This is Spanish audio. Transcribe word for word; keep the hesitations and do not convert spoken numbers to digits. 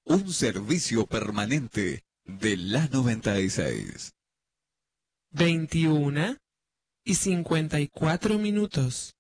un servicio permanente de la noventa y seis. veintiuna y cincuenta y cuatro minutos.